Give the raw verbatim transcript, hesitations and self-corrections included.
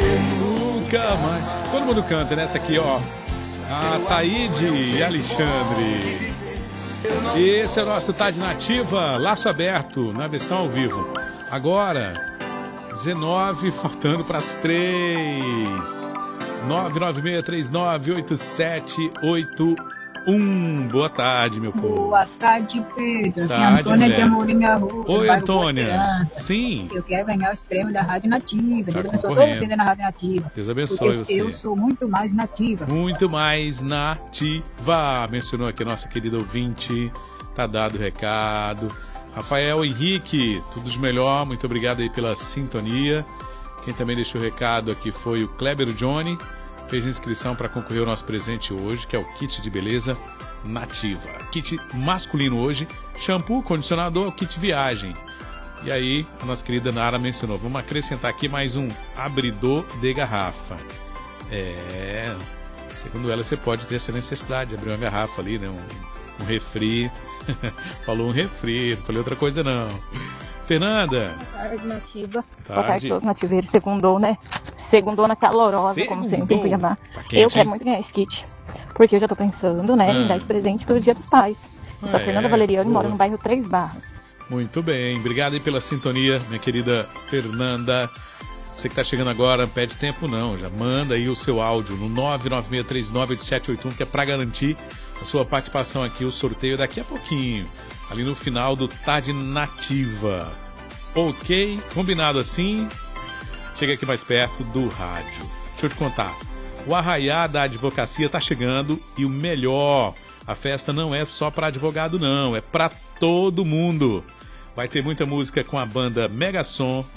Nunca mais. Todo mundo canta nessa aqui, ó. A Taíde e Alexandre. Esse é o nosso Tarde Nativa, Laço Aberto, na versão ao vivo. Agora, dezenove, faltando para as três. nove nove seis três nove oito sete oito um. Boa tarde, meu povo. Boa tarde, Pedro. Tarde, Aqui é Antônia mulher. de Amorim Arruda. Oi, Antônia. Sim. Eu quero ganhar os prêmios da Rádio Nativa. Tá Deus abençoe concorrendo. todos vocês na Rádio Nativa. Deus abençoe Porque você. eu sou muito mais nativa. Muito mais nativa. Mencionou aqui a nossa querida ouvinte. Tá dado o recado. Rafael Henrique, tudo de melhor. Muito obrigado aí pela sintonia. Quem também deixou o recado aqui foi o Kleber Johnny. Fez inscrição para concorrer ao nosso presente hoje, que é o kit de beleza nativa. Kit masculino hoje, shampoo, condicionador, kit viagem. E aí, a nossa querida Nara mencionou, vamos acrescentar aqui mais um abridor de garrafa. É, segundo ela, você pode ter essa necessidade de abrir uma garrafa ali, né? Um, um refri. Falou um refri, não falei outra coisa não. Fernanda. Boa tarde, Nativa. Tarde. Boa tarde, todos nativeiros. Segundou, né? Segundona calorosa, Segundou. como sempre, em Cuiabá. Tá quente, eu quero hein? muito ganhar esse kit, porque eu já tô pensando, né, Ah. em dar de presente pelo Dia dos Pais. Eu sou Ah, a Fernanda é? Valeriano e Boa. moro no bairro Três Barras. Muito bem, obrigado aí pela sintonia, minha querida Fernanda. Você que tá chegando agora, não perde tempo não, já manda aí o seu áudio no nove nove seis três nove oito sete oito um, que é para garantir a sua participação aqui, o sorteio daqui a pouquinho, ali no final do Tarde Nativa. Ok? Combinado assim? Chega aqui mais perto do rádio. Deixa eu te contar, o Arraiá da Advocacia tá chegando e o melhor, a festa não é só para advogado não, é para todo mundo. Vai ter muita música com a banda Mega Som,